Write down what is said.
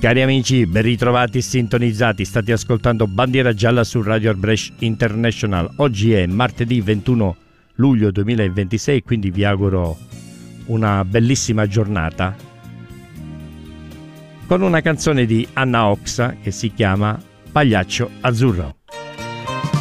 Cari amici, ben ritrovati e sintonizzati. State ascoltando Bandiera Gialla su Radio Arbrecht International. Oggi è martedì 21 luglio 2026, quindi vi auguro una bellissima giornata con una canzone di Anna Oxa che si chiama Pagliaccio Azzurro.